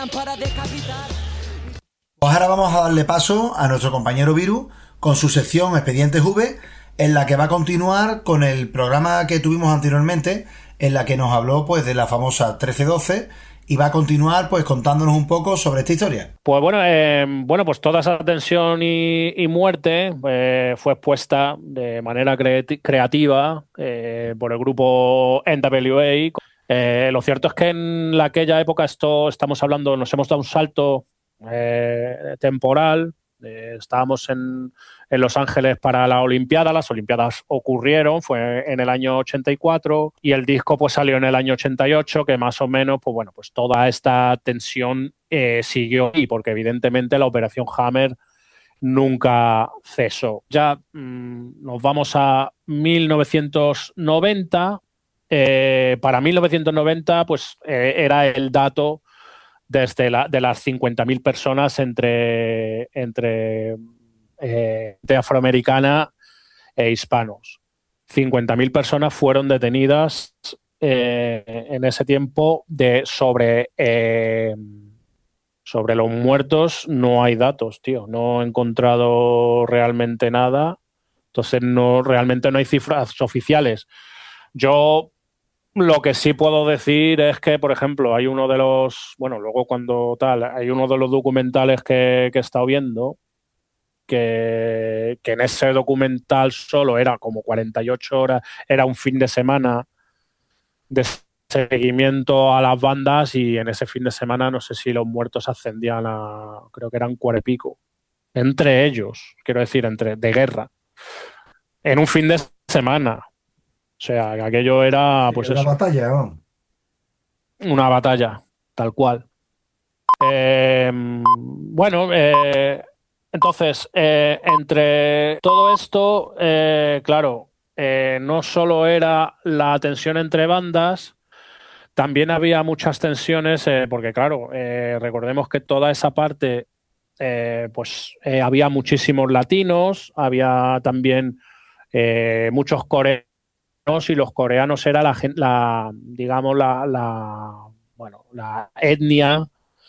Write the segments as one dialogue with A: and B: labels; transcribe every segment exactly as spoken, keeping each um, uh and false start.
A: Para decapitar.
B: Pues ahora vamos a darle paso a nuestro compañero Viru con su sección Expedientes V, en la que va a continuar con el programa que tuvimos anteriormente, en la que nos habló pues de la famosa trece doce y va a continuar pues contándonos un poco sobre esta historia.
C: Pues bueno, eh, bueno, pues toda esa tensión y, y muerte eh, fue expuesta de manera cre- creativa eh, por el grupo N W A. Eh, lo cierto es que en la- aquella época esto estamos hablando, nos hemos dado un salto eh, temporal. Eh, estábamos en, en Los Ángeles para la Olimpiada, las Olimpiadas ocurrieron, fue en el año ochenta y cuatro y el disco pues salió en el año ochenta y ocho, que más o menos, pues bueno, pues toda esta tensión eh, siguió ahí, porque evidentemente la Operación Hammer nunca cesó. Ya mmm, nos vamos a mil novecientos noventa. Eh, para mil novecientos noventa, pues eh, era el dato desde la, de las cincuenta mil personas entre, entre eh, de afroamericana e hispanos. cincuenta mil personas fueron detenidas eh, en ese tiempo de sobre, eh, sobre los muertos. No hay datos, tío. No he encontrado realmente nada. Entonces, no, realmente no hay cifras oficiales. Yo lo que sí puedo decir es que, por ejemplo, hay uno de los, bueno, luego cuando tal, hay uno de los documentales que, que he estado viendo, que, que en ese documental solo era como cuarenta y ocho horas, era un fin de semana de seguimiento a las bandas, y en ese fin de semana no sé si los muertos ascendían a, creo que eran cuarenta y pico, entre ellos, quiero decir, entre de guerra, en un fin de semana. O sea, que aquello era, pues
B: La
C: eso,
B: batalla, vamos.
C: una batalla, tal cual. Eh, bueno, eh, entonces, eh, entre todo esto, eh, claro, eh, no solo era la tensión entre bandas, también había muchas tensiones, eh, porque claro, eh, recordemos que toda esa parte, eh, pues eh, había muchísimos latinos, había también eh, muchos coreanos, y los coreanos era la, la digamos, la, la, bueno, la etnia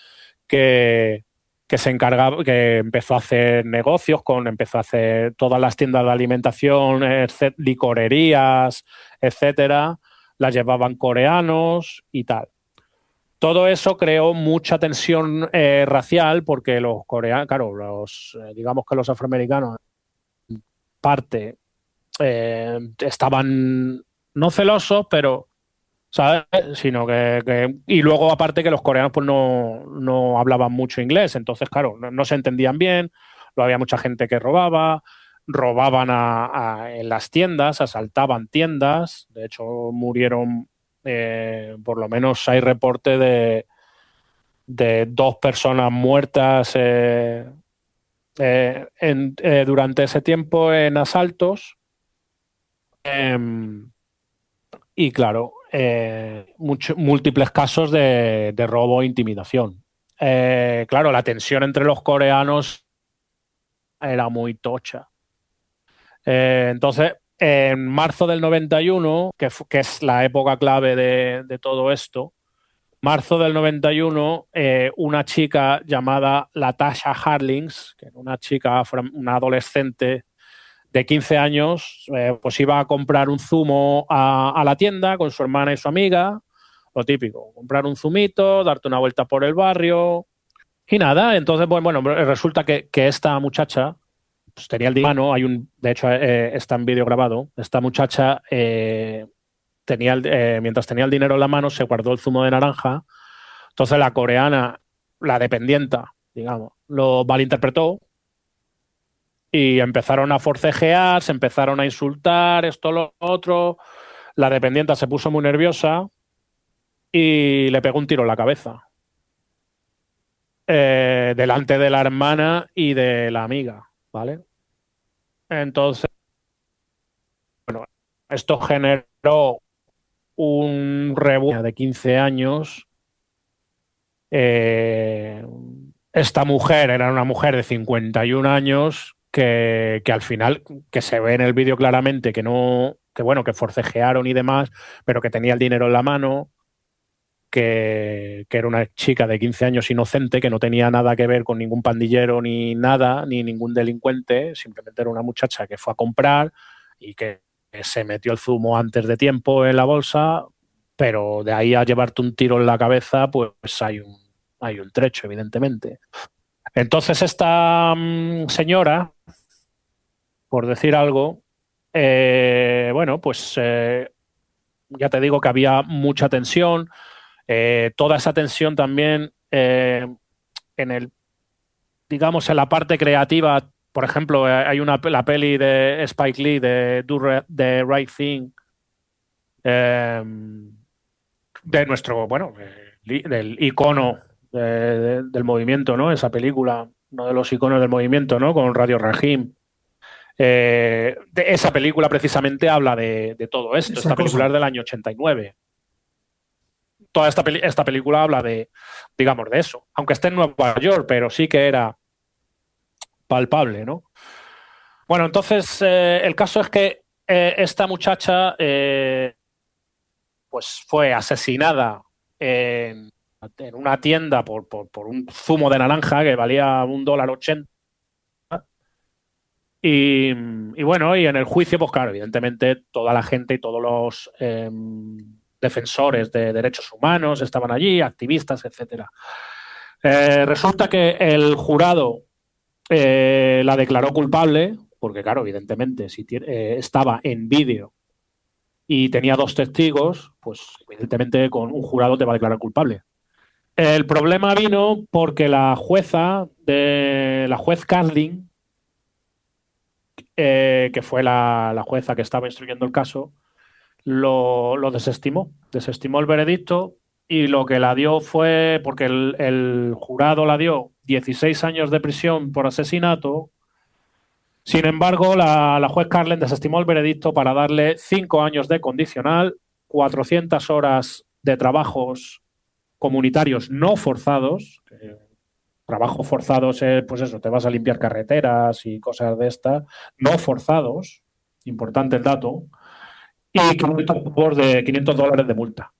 C: que, que se encargaba, que empezó a hacer negocios con, empezó a hacer todas las tiendas de alimentación, etc, licorerías, etcétera, las llevaban coreanos y tal. Todo eso creó mucha tensión eh, racial, porque los coreanos, claro, los, eh, digamos que los afroamericanos, parte, eh, estaban no celosos, pero ¿sabes? Sino que, que, y luego aparte que los coreanos pues no, no hablaban mucho inglés, entonces claro, no, no se entendían bien, no había mucha gente que robaba, robaban a, a, en las tiendas, asaltaban tiendas, de hecho murieron, eh, por lo menos hay reporte de, de dos personas muertas eh, eh, en, eh, durante ese tiempo en asaltos. Eh, Y claro, eh, mucho, múltiples casos de, de robo e intimidación. Eh, claro, la tensión entre los coreanos era muy tocha. Eh, entonces, en marzo del noventa y uno, que, que es la época clave de, de todo esto, marzo del noventa y uno, eh, una chica llamada Latasha Harlings, que era una chica, una adolescente de quince años, eh, pues iba a comprar un zumo a, a la tienda con su hermana y su amiga, lo típico, comprar un zumito, darte una vuelta por el barrio y nada. Entonces, pues, bueno, resulta que, que esta muchacha pues, tenía el dinero, hay un, de hecho eh, está en vídeo grabado, esta muchacha eh, tenía el, eh, mientras tenía el dinero en la mano se guardó el zumo de naranja. Entonces la coreana, la dependienta, digamos, lo malinterpretó y empezaron a forcejear, se empezaron a insultar, esto, lo otro. La dependienta se puso muy nerviosa y le pegó un tiro en la cabeza. Eh, delante de la hermana y de la amiga, ¿vale? Entonces, bueno, esto generó un revuelo de quince años. Eh, esta mujer era una mujer de cincuenta y un años que, que al final, que se ve en el vídeo claramente que no, que bueno, que forcejearon y demás, pero que tenía el dinero en la mano. que, que era una chica de quince años inocente, que no tenía nada que ver con ningún pandillero ni nada, ni ningún delincuente, simplemente era una muchacha que fue a comprar y que se metió el zumo antes de tiempo en la bolsa, pero de ahí a llevarte un tiro en la cabeza, pues hay un, hay un trecho, evidentemente. Entonces esta mmm, señora, por decir algo, eh, bueno, pues eh, ya te digo que había mucha tensión. Eh, toda esa tensión también eh, en el, digamos, en la parte creativa. Por ejemplo, eh, hay una la peli de Spike Lee de Do Re, the Right Thing, eh, de nuestro, bueno, eh, del icono de, de, del movimiento, ¿no? Esa película, uno de los iconos del movimiento, ¿no? Con Radio Rahim. Eh, de esa película precisamente habla de, de todo esto.
B: Esa
C: Esta película
B: cosa.
C: es del año ochenta y nueve. Toda esta, peli esta película habla de, digamos, de eso. Aunque esté en Nueva York, pero sí que era palpable, ¿no? Bueno, entonces eh, el caso es que eh, esta muchacha eh, pues fue asesinada en, en una tienda por, por, por un zumo de naranja que valía un dólar ochenta. Y, y bueno, y en el juicio, pues claro, evidentemente toda la gente y todos los eh, defensores de derechos humanos estaban allí, activistas, etcétera. Eh, resulta que el jurado eh, la declaró culpable, porque claro, evidentemente, si eh, estaba en vídeo y tenía dos testigos, pues evidentemente con un jurado te va a declarar culpable. El problema vino porque la jueza, de, la juez Carlin, eh, que fue la, la jueza que estaba instruyendo el caso, lo, lo desestimó. Desestimó el veredicto y lo que la dio fue, porque el, el jurado la dio dieciséis años de prisión por asesinato. Sin embargo, la, la juez Carlin desestimó el veredicto para darle cinco años de condicional, cuatrocientas horas de trabajos comunitarios no forzados. Eh, trabajos forzados es, pues eso, te vas a limpiar carreteras y cosas de estas. No forzados, importante el dato, y quinientos, de quinientos dólares de multa.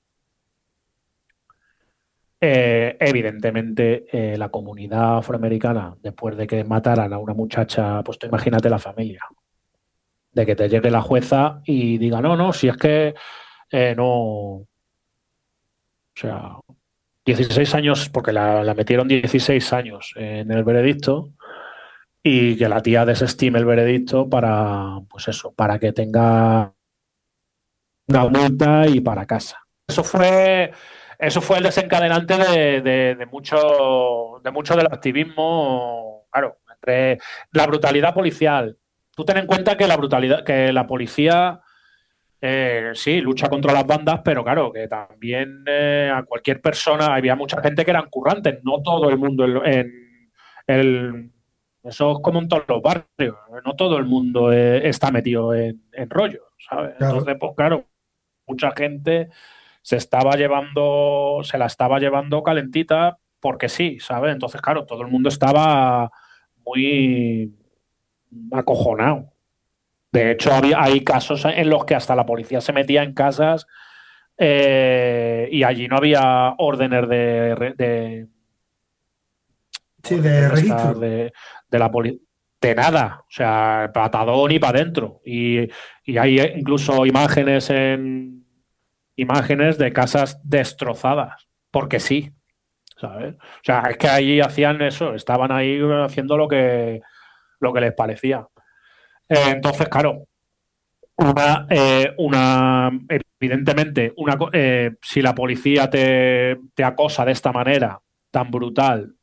C: Eh, evidentemente, eh, la comunidad afroamericana, después de que mataran a una muchacha, pues tú imagínate la familia, de que te llegue la jueza y diga, no, no, si es que eh, no, o sea, dieciséis años, porque la, la metieron dieciséis años en el veredicto, y que la tía desestime el veredicto para, pues eso, para que tenga una multa y para casa. Eso fue, eso fue el desencadenante de, de, de mucho, de mucho del activismo, claro, entre la brutalidad policial. Tú ten en cuenta que la brutalidad, que la policía eh, sí lucha contra las bandas, pero claro, que también eh, a cualquier persona, había mucha gente que eran currantes, no todo el mundo en, en el, eso es como en todos los barrios, no todo el mundo eh, está metido en, en rollo, ¿sabes?
B: Claro.
C: Entonces, pues claro, mucha gente se estaba llevando, se la estaba llevando calentita porque sí, ¿sabes? Entonces, claro, todo el mundo estaba muy acojonado. De hecho, había, hay casos en los que hasta la policía se metía en casas eh, y allí no había órdenes de, de,
B: Sí,
C: órdenes
B: de
C: de, estar,
B: registro.
C: de, de la policía. De nada, o sea, patadón y para adentro. Y, y hay incluso imágenes en imágenes de casas destrozadas, porque sí, ¿sabes? O sea, es que ahí hacían eso, estaban ahí haciendo lo que, lo que les parecía. Eh, entonces, claro, una, eh, una evidentemente, una, eh, si la policía te, te acosa de esta manera tan brutal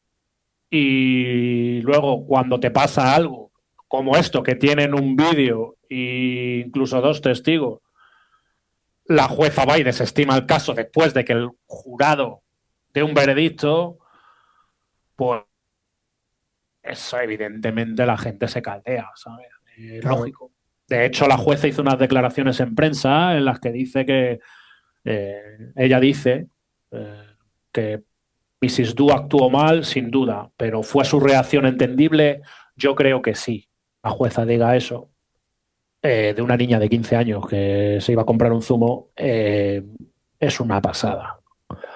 C: y luego cuando te pasa algo como esto, que tienen un vídeo e incluso dos testigos, la jueza va y desestima el caso después de que el jurado dé un veredicto, pues eso evidentemente la gente se caldea, ¿sabes? Es
B: Claro.
C: lógico. De hecho, la jueza hizo unas declaraciones en prensa en las que dice que eh, ella dice eh, que missus Du actuó mal, sin duda, pero ¿fue su reacción entendible? Yo creo que sí. La jueza diga eso eh, de una niña de quince años que se iba a comprar un zumo, eh, es una pasada.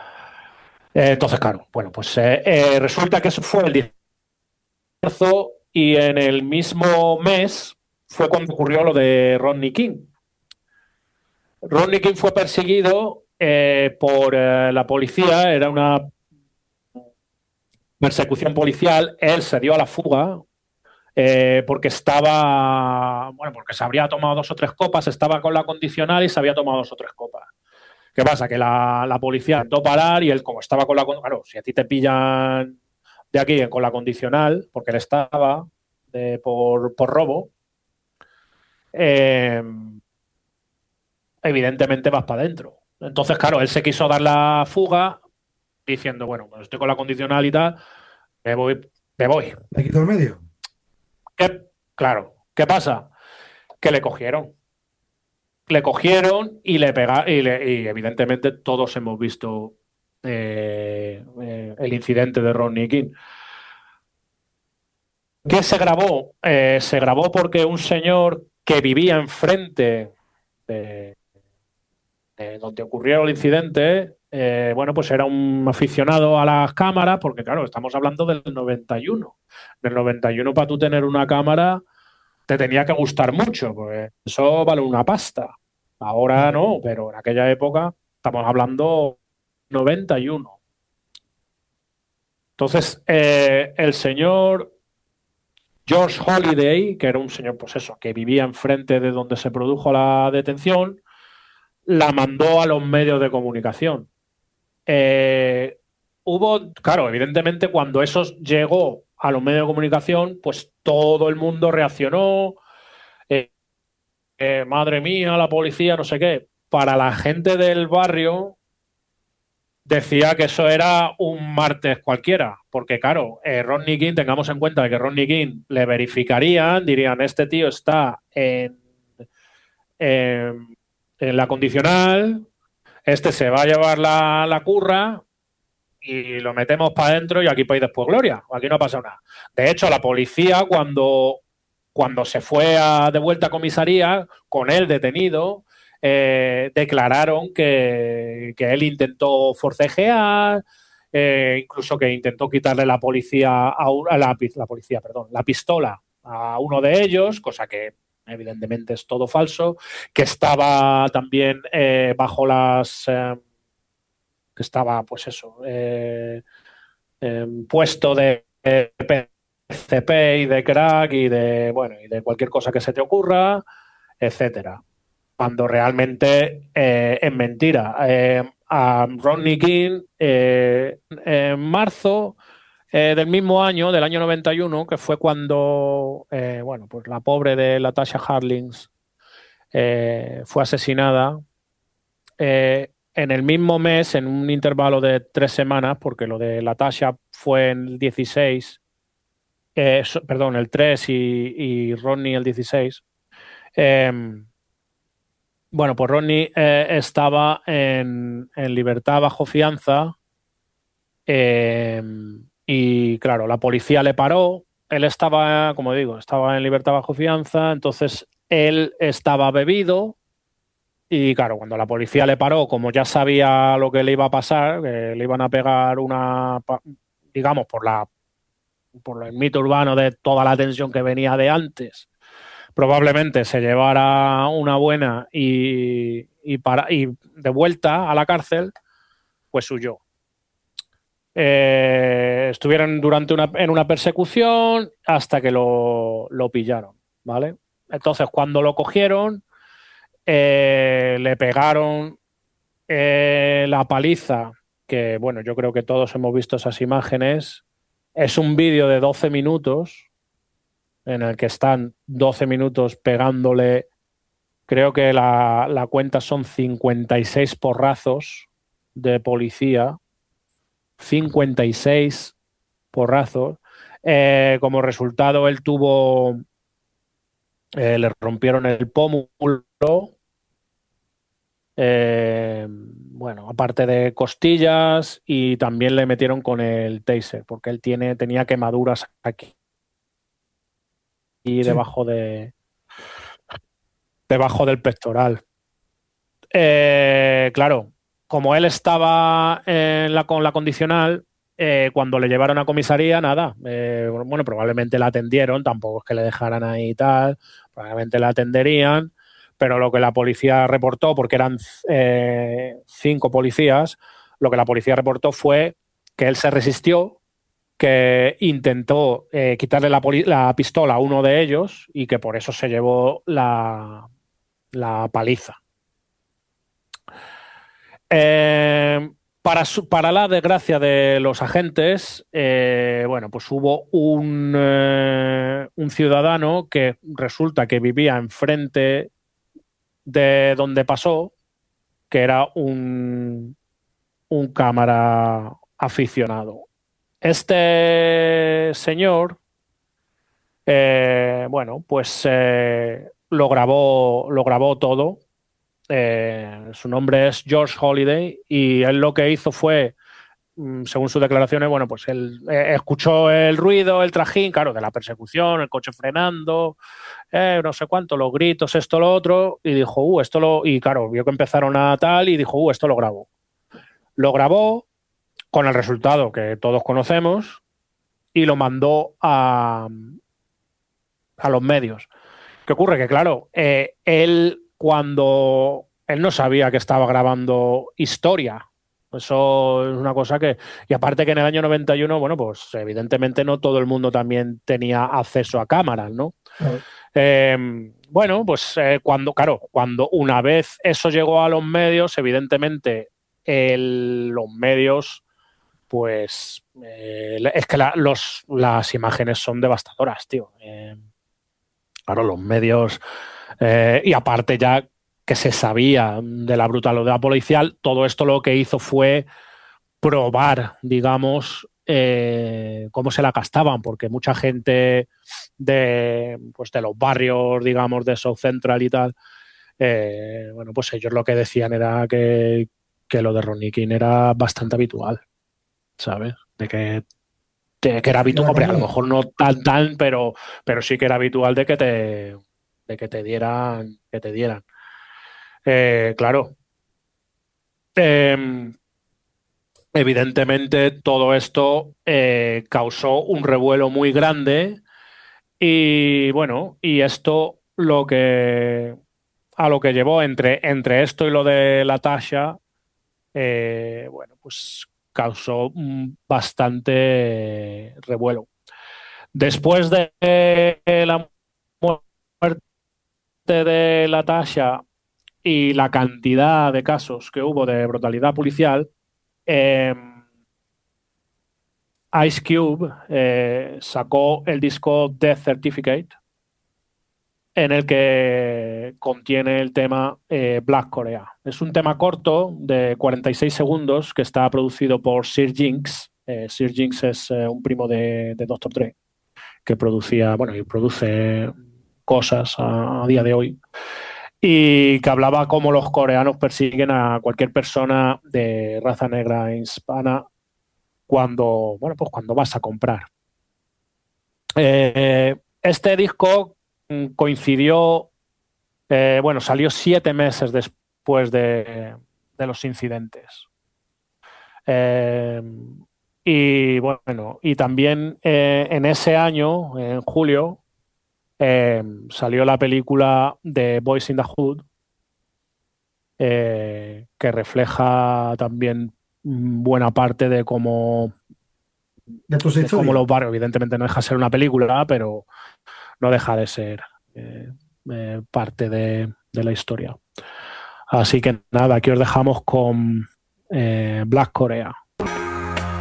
C: Eh, entonces, claro, bueno, pues eh, eh, resulta que eso fue el diez de marzo y en el mismo mes fue cuando ocurrió lo de Rodney King. Rodney King fue perseguido eh, por eh, la policía, era una persecución policial, él se dio a la fuga eh, porque estaba, bueno, porque se habría tomado dos o tres copas, estaba con la condicional y se había tomado dos o tres copas. ¿Qué pasa? Que la, la policía intentó parar y él, como estaba con la, claro, si a ti te pillan de aquí con la condicional, porque él estaba de, por, por robo, eh, evidentemente vas para adentro. Entonces, claro, él se quiso dar la fuga diciendo, bueno, pues estoy con la condicional y tal, me voy, me voy.
B: ¿Le quitó el medio?
C: ¿Qué? Claro, ¿qué pasa? Que le cogieron. Le cogieron y le pegaron, y, le, y evidentemente todos hemos visto eh, eh, el incidente de Rodney King. ¿Qué se grabó? Eh, se grabó porque un señor que vivía enfrente de, de donde ocurrió el incidente, eh, bueno, pues era un aficionado a las cámaras, porque claro, estamos hablando del noventa y uno. Del noventa y uno para tú tener una cámara te tenía que gustar mucho, pues eso vale una pasta. Ahora no, pero en aquella época estamos hablando noventa y uno. Entonces, eh, el señor George Holiday, que era un señor, pues eso, que vivía enfrente de donde se produjo la detención, la mandó a los medios de comunicación. Eh, hubo, claro, evidentemente cuando eso llegó a los medios de comunicación, pues todo el mundo reaccionó, eh, eh, madre mía, la policía, no sé qué. Para la gente del barrio decía que eso era un martes cualquiera, porque claro, eh, Rodney King, tengamos en cuenta que Rodney King le verificarían, dirían, este tío está en, en, en la condicional, este se va a llevar la, la curra y lo metemos para adentro y aquí podéis después gloria, aquí no ha pasado nada. De hecho, la policía cuando, cuando se fue a, de vuelta a comisaría, con él detenido, eh, declararon que, que, él intentó forcejear, eh, incluso que intentó quitarle la policía a, un, a la, la policía, perdón, la pistola a uno de ellos, cosa que evidentemente es todo falso, que estaba también eh, bajo las eh, que estaba, pues eso, eh, eh, puesto de P C P y de crack y de, bueno, y de cualquier cosa que se te ocurra, etcétera. Cuando realmente eh, es mentira. Eh, a Rodney King, eh, en marzo eh, del mismo año, del año noventa y uno, que fue cuando, eh, bueno, pues la pobre de Latasha Harlins eh, fue asesinada, eh, en el mismo mes, en un intervalo de tres semanas, porque lo de Latasha fue en el dieciséis, eh, so, perdón, el tres y, y Rodney el dieciséis. Eh, bueno, pues Rodney eh, estaba en, en, libertad bajo fianza eh, y claro, la policía le paró. Él estaba, como digo, estaba en libertad bajo fianza, entonces él estaba bebido. Y claro, cuando la policía le paró, como ya sabía lo que le iba a pasar, que le iban a pegar una, digamos, por la por el mito urbano de toda la tensión que venía de antes, probablemente se llevara una buena y, y, para, y de vuelta a la cárcel, pues huyó. Eh, estuvieron durante una, en una persecución hasta que lo, lo pillaron, ¿vale? Entonces, cuando lo cogieron, eh, le pegaron eh, la paliza, que bueno, yo creo que todos hemos visto esas imágenes. Es un vídeo de doce minutos en el que están doce minutos pegándole, creo que la, la cuenta son cincuenta y seis porrazos de policía, cincuenta y seis porrazos. Eh, como resultado, él tuvo, eh, le rompieron el pómulo. Eh, bueno, aparte de costillas, y también le metieron con el taser, porque él tiene, tenía quemaduras aquí y
B: Sí.
C: debajo de debajo del pectoral. Eh, claro. como él estaba en la, con la condicional, eh, cuando le llevaron a comisaría, nada, eh, bueno, probablemente la atendieron, tampoco es que le dejaran ahí y tal, probablemente la atenderían, pero lo que la policía reportó, porque eran eh, cinco policías, lo que la policía reportó fue que él se resistió, que intentó eh, quitarle la, la pistola a uno de ellos y que por eso se llevó la, la paliza. Eh, para, su, para la desgracia de los agentes, eh, bueno, pues hubo un, eh, un ciudadano que resulta que vivía enfrente de donde pasó, que era un, un cámara aficionado. Este señor, eh, bueno, pues eh, lo grabó, lo grabó todo. Eh, su nombre es George Holiday y él lo que hizo fue, según sus declaraciones, bueno, pues él eh, escuchó el ruido, el trajín, claro, de la persecución, el coche frenando, eh, no sé cuánto, los gritos, esto, lo otro, y dijo, uh, esto lo... Y claro, vio que empezaron a tal y dijo, uh, esto lo grabó. Lo grabó con el resultado que todos conocemos y lo mandó a, a los medios. ¿Qué ocurre? Que claro, eh, él cuando... Él no sabía que estaba grabando historia. Eso es una cosa que... Y aparte que en el año noventa y uno, bueno, pues evidentemente no todo el mundo también tenía acceso a cámaras, ¿no? Uh-huh. Eh, bueno, pues eh, cuando, claro, cuando una vez eso llegó a los medios, evidentemente el, los medios, pues eh, es que la, los, las imágenes son devastadoras, tío. Eh, claro, los medios... Eh, y aparte ya que se sabía de la brutalidad policial, todo esto lo que hizo fue probar, digamos, eh, cómo se la gastaban, porque mucha gente de, pues de los barrios, digamos, de South Central y tal, eh, bueno, pues ellos lo que decían era que, que lo de Rodney King era bastante habitual, ¿sabes? De que, de que era habitual, hombre, a lo mejor no tan tan, pero, pero sí que era habitual de que te, de que te dieran, que te dieran. Eh, claro. Eh, evidentemente todo esto eh, causó un revuelo muy grande y bueno, y esto lo que a lo que llevó entre, entre esto y lo de Latasha, eh, bueno, pues causó bastante revuelo. Después de la muerte de Latasha y la cantidad de casos que hubo de brutalidad policial, eh, Ice Cube eh, sacó el disco Death Certificate, en el que contiene el tema eh, Black Korea. Es un tema corto de cuarenta y seis segundos que está producido por Sir Jinx. Eh, Sir Jinx es eh, un primo de, de doctor Dre, que producía, bueno, y produce cosas a, a día de hoy. Y que hablaba cómo los coreanos persiguen a cualquier persona de raza negra e hispana cuando, bueno, pues cuando vas a comprar. Eh, este disco coincidió, eh, bueno, salió siete meses después de, de los incidentes. Eh, y bueno, y también eh, en ese año, en julio, eh, salió la película de Boys in the Hood, eh, que refleja también buena parte de cómo,
B: de, tus
C: de cómo los barrios, evidentemente no deja de ser una película, pero no deja de ser eh, eh, parte de, de la historia. Así que nada, aquí os dejamos con eh, Black Korea.